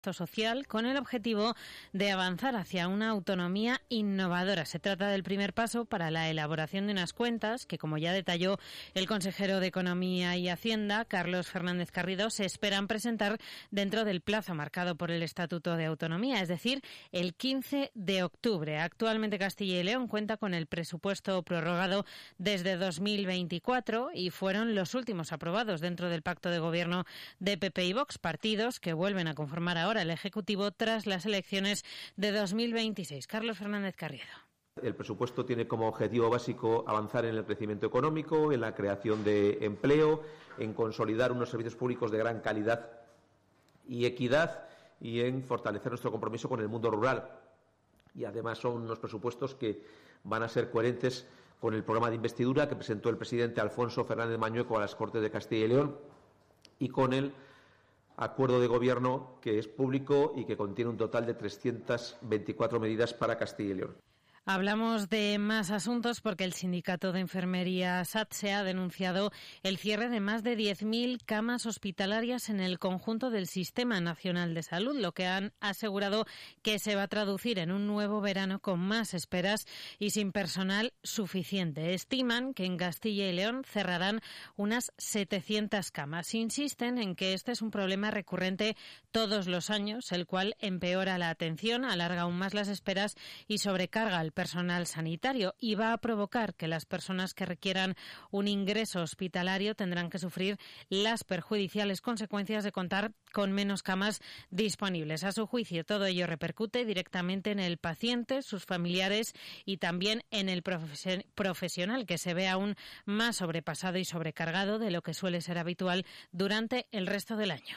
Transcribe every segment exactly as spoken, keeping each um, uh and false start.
social con el objetivo de avanzar hacia una autonomía innovadora. Se trata del primer paso para la elaboración de unas cuentas que, como ya detalló el consejero de Economía y Hacienda, Carlos Fernández Carrido, se esperan presentar dentro del plazo marcado por el Estatuto de Autonomía, es decir, el quince de octubre. Actualmente Castilla y León cuenta con el presupuesto prorrogado desde dos mil veinticuatro y fueron los últimos aprobados dentro del pacto de gobierno de P P y Vox, partidos que vuelven a conformar ahora el Ejecutivo tras las elecciones de dos mil veintiséis. Carlos Fernández Carrido. El presupuesto tiene como objetivo básico avanzar en el crecimiento económico, en la creación de empleo, en consolidar unos servicios públicos de gran calidad y equidad y en fortalecer nuestro compromiso con el mundo rural. Y además son unos presupuestos que van a ser coherentes con el programa de investidura que presentó el presidente Alfonso Fernández Mañueco a las Cortes de Castilla y León y con el acuerdo de gobierno que es público y que contiene un total de trescientas veinticuatro medidas para Castilla y León. Hablamos de más asuntos porque el Sindicato de Enfermería SATSE ha denunciado el cierre de más de diez mil camas hospitalarias en el conjunto del Sistema Nacional de Salud, lo que han asegurado que se va a traducir en un nuevo verano con más esperas y sin personal suficiente. Estiman que en Castilla y León cerrarán unas setecientas camas. Insisten en que este es un problema recurrente todos los años, el cual empeora la atención, alarga aún más las esperas y sobrecarga al personal sanitario y va a provocar que las personas que requieran un ingreso hospitalario tendrán que sufrir las perjudiciales consecuencias de contar con menos camas disponibles. A su juicio, todo ello repercute directamente en el paciente, sus familiares y también en el profesional, que se ve aún más sobrepasado y sobrecargado de lo que suele ser habitual durante el resto del año.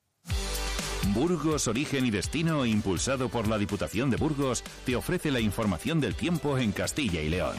Burgos, origen y destino, impulsado por la Diputación de Burgos, te ofrece la información del tiempo en Castilla y León.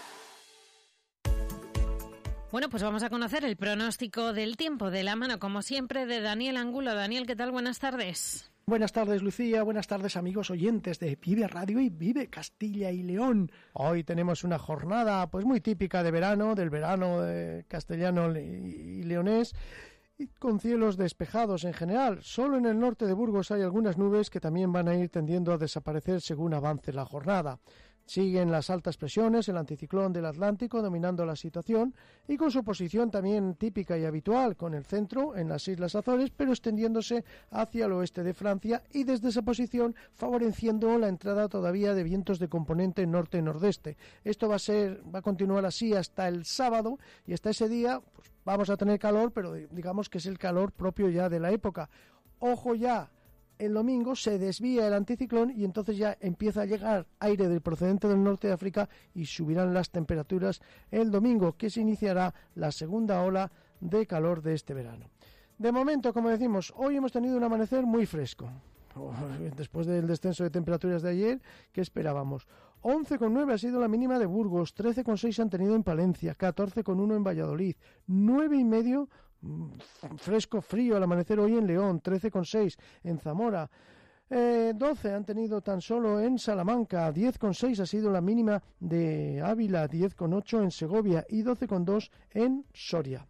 Bueno, pues vamos a conocer el pronóstico del tiempo de la mano, como siempre, de Daniel Angulo. Daniel, ¿qué tal? Buenas tardes. Buenas tardes, Lucía. Buenas tardes, amigos oyentes de Vive Radio y Vive Castilla y León. Hoy tenemos una jornada pues muy típica de verano, del verano de castellano y leonés, y con cielos despejados en general. Solo en el norte de Burgos hay algunas nubes que también van a ir tendiendo a desaparecer según avance la jornada. Siguen las altas presiones, el anticiclón del Atlántico dominando la situación y con su posición también típica y habitual, con el centro en las Islas Azores, pero extendiéndose hacia el oeste de Francia y desde esa posición favoreciendo la entrada todavía de vientos de componente norte-nordeste. Esto va a ser, va a continuar así hasta el sábado y hasta ese día pues, vamos a tener calor, pero digamos que es el calor propio ya de la época. Ojo ya. El domingo se desvía el anticiclón y entonces ya empieza a llegar aire del procedente del norte de África y subirán las temperaturas el domingo, que se iniciará la segunda ola de calor de este verano. De momento, como decimos, hoy hemos tenido un amanecer muy fresco. Después del descenso de temperaturas de ayer, ¿qué esperábamos? once coma nueve ha sido la mínima de Burgos, trece coma seis han tenido en Palencia, catorce coma uno en Valladolid, nueve coma cinco fresco frío al amanecer hoy en León, trece coma seis en Zamora, eh, doce han tenido tan solo en Salamanca, diez coma seis ha sido la mínima de Ávila, diez coma ocho en Segovia y doce coma dos en Soria.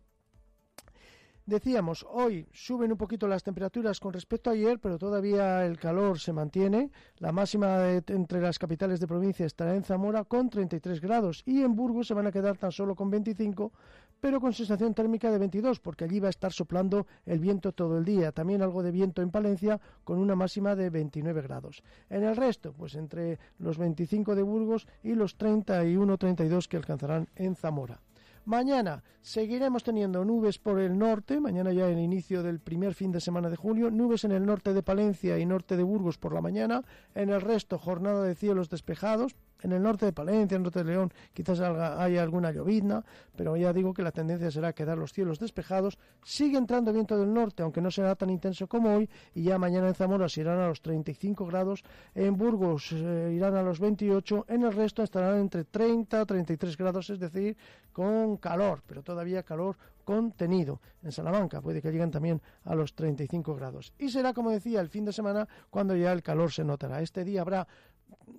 Decíamos, hoy suben un poquito las temperaturas con respecto a ayer, pero todavía el calor se mantiene. La máxima de, entre las capitales de provincia estará en Zamora con treinta y tres grados y en Burgos se van a quedar tan solo con veinticinco, pero con sensación térmica de veintidós, porque allí va a estar soplando el viento todo el día. También algo de viento en Palencia con una máxima de veintinueve grados. En el resto, pues entre los veinticinco de Burgos y los treinta y uno treinta y dos que alcanzarán en Zamora. Mañana seguiremos teniendo nubes por el norte, mañana ya el inicio del primer fin de semana de julio, nubes en el norte de Palencia y norte de Burgos por la mañana, en el resto jornada de cielos despejados, en el norte de Palencia, en el norte de León quizás haya alguna llovizna, pero ya digo que la tendencia será quedar los cielos despejados, sigue entrando viento del norte, aunque no será tan intenso como hoy, y ya mañana en Zamora se irán a los treinta y cinco grados, en Burgos eh, irán a los veintiocho, en el resto estarán entre treinta a treinta y tres grados, es decir, con calor, pero todavía calor contenido. En Salamanca puede que lleguen también a los treinta y cinco grados. Y será, como decía, el fin de semana cuando ya el calor se notará. Este día habrá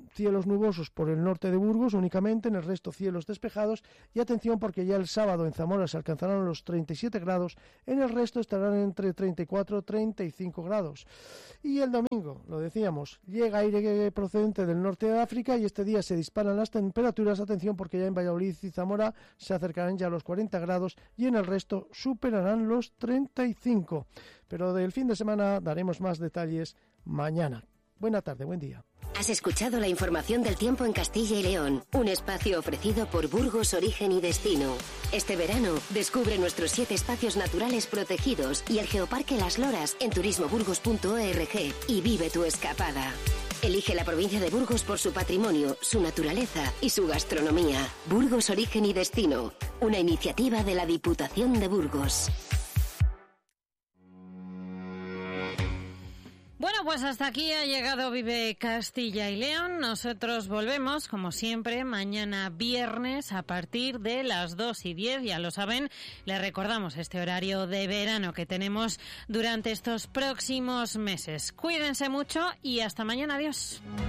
cielos nubosos por el norte de Burgos únicamente, en el resto cielos despejados, y atención porque ya el sábado en Zamora se alcanzarán los treinta y siete grados, en el resto estarán entre treinta y cuatro y treinta y cinco grados. Y el domingo, lo decíamos, llega aire procedente del norte de África y este día se disparan las temperaturas, atención porque ya en Valladolid y Zamora se acercarán ya a los cuarenta grados y en el resto superarán los treinta y cinco. Pero del fin de semana daremos más detalles mañana. Buena tarde, buen día. Has escuchado la información del tiempo en Castilla y León, un espacio ofrecido por Burgos Origen y Destino. Este verano, descubre nuestros siete espacios naturales protegidos y el Geoparque Las Loras en turismo burgos punto org y vive tu escapada. Elige la provincia de Burgos por su patrimonio, su naturaleza y su gastronomía. Burgos Origen y Destino, una iniciativa de la Diputación de Burgos. Bueno, pues hasta aquí ha llegado Vive Castilla y León. Nosotros volvemos, como siempre, mañana viernes a partir de las dos y diez. Ya lo saben, les recordamos este horario de verano que tenemos durante estos próximos meses. Cuídense mucho y hasta mañana. Adiós.